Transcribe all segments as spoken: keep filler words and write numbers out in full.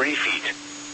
three feet.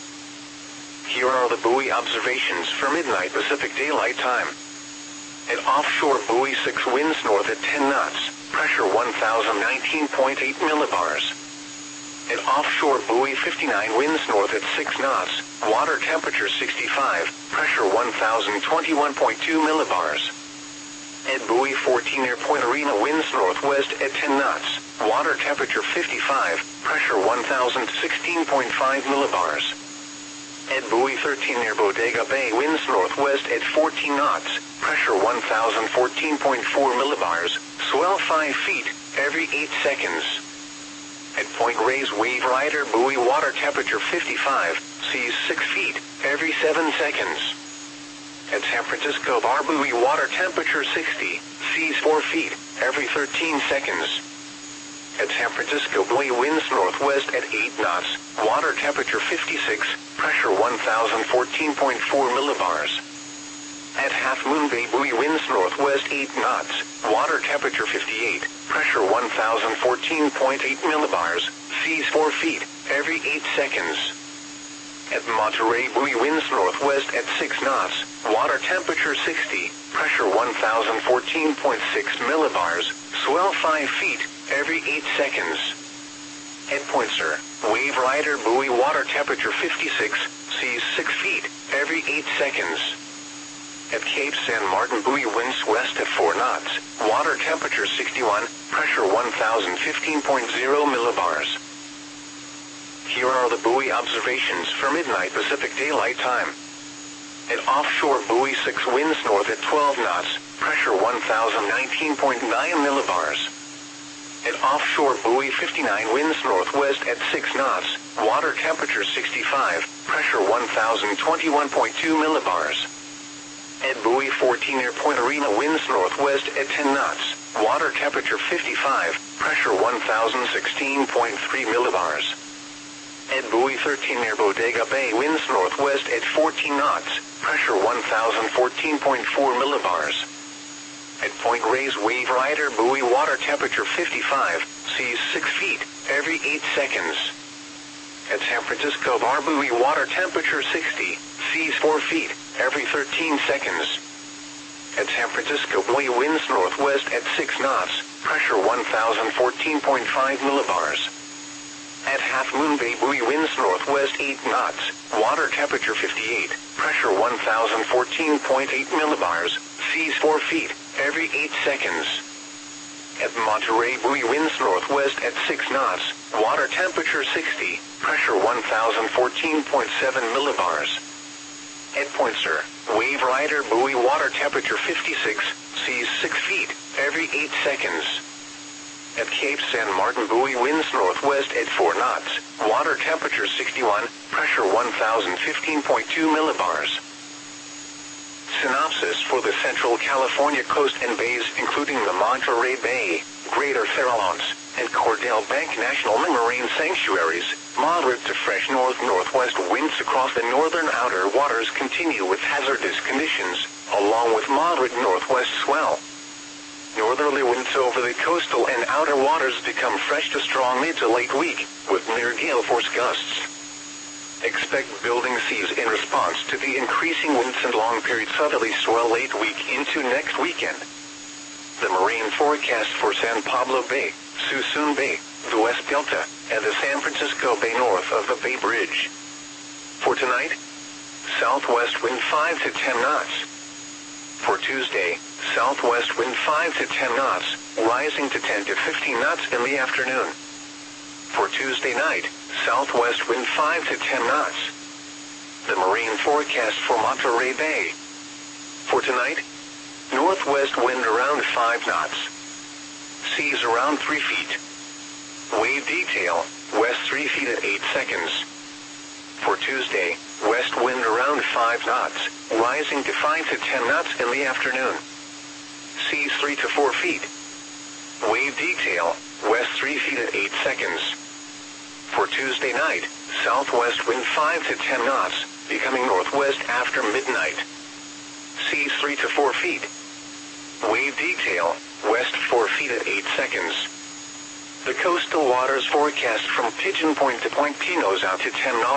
Here are the buoy observations for midnight Pacific Daylight Time. At offshore buoy six, winds north at ten knots, pressure one thousand nineteen point eight millibars. At offshore buoy fifty-nine, winds north at six knots, water temperature sixty-five, pressure one thousand twenty-one point two millibars. At buoy fourteen, near Point Arena, winds northwest at ten knots, water temperature fifty-five, pressure one thousand sixteen point five millibars. At buoy thirteen, near Bodega Bay, winds northwest at fourteen knots, pressure one thousand fourteen point four millibars, swell five feet every eight seconds. At Point Reyes, wave rider buoy, water temperature fifty-five, seas six feet every seven seconds. At San Francisco Bar buoy, water temperature sixty, seas four feet every thirteen seconds. At San Francisco buoy, winds northwest at eight knots, water temperature fifty-six, pressure one thousand fourteen point four millibars. At Half Moon Bay buoy, winds northwest eight knots, water temperature fifty-eight, pressure one thousand fourteen point eight millibars, seas four feet every eight seconds. At Monterey buoy, winds northwest at six knots, water temperature sixty, pressure one thousand fourteen point six millibars, swell five feet every eight seconds. At Point Sur, wave rider buoy, water temperature fifty-six, seas six feet every eight seconds. At Cape San Martin buoy, winds west at four knots, water temperature sixty-one, pressure one thousand fifteen point zero millibars. Here are the buoy observations for midnight Pacific Daylight Time. At offshore buoy six, winds north at twelve knots, pressure one thousand nineteen point nine millibars. At offshore buoy fifty-nine, winds northwest at six knots, water temperature sixty-five, pressure one thousand twenty-one point two millibars. At buoy fourteen, near Point Arena, winds northwest at ten knots, water temperature fifty-five, pressure one thousand sixteen point three millibars. At buoy thirteen, near Bodega Bay, winds northwest at fourteen knots, pressure one thousand fourteen point four millibars. At Point Reyes, wave rider buoy, water temperature fifty-five, seas six feet every eight seconds. At San Francisco Bar buoy, water temperature sixty, seas four feet every thirteen seconds. At San Francisco buoy, winds northwest at six knots, pressure one thousand fourteen point five millibars. At Half Moon Bay buoy, winds northwest eight knots, water temperature fifty-eight, pressure one thousand fourteen point eight millibars, seas four feet every eight seconds. At Monterey buoy, winds northwest at six knots, water temperature sixty, pressure one thousand fourteen point seven millibars. At Point Sur, wave rider buoy, water temperature fifty-six, seas six feet every eight seconds. At Cape San Martin buoy, winds northwest at four knots, water temperature sixty-one, pressure one thousand fifteen point two millibars. Synopsis for the Central California coast and bays, including the Monterey Bay, Greater Farallones, and Cordell Bank National Marine Sanctuaries. Moderate to fresh north-northwest winds across the northern outer waters continue with hazardous conditions, along with moderate northwest swell. Northerly winds over the coastal and outer waters become fresh to strong mid to late week, with near gale force gusts. Expect building seas in response to the increasing winds and long-period southerly swell late week into next weekend. The marine forecast for San Pablo Bay, Suisun Bay, the West Delta, and the San Francisco Bay north of the Bay Bridge. For tonight, southwest wind five to ten knots. For Tuesday, southwest wind five to ten knots, rising to ten to fifteen knots in the afternoon. For Tuesday night, southwest wind five to ten knots. The marine forecast for Monterey Bay. For tonight, northwest wind around five knots. Seas around three feet. Wave detail, west three feet at eight seconds. For Tuesday, west wind around five knots, rising to five to ten knots in the afternoon. Seas three to four feet. Wave detail, west three feet at eight seconds. For Tuesday night, southwest wind five to ten knots, becoming northwest after midnight. Seas three to four feet. Wave detail, west four feet at eight seconds. The coastal waters forecast from Pigeon Point to Point Pinos out to ten knots.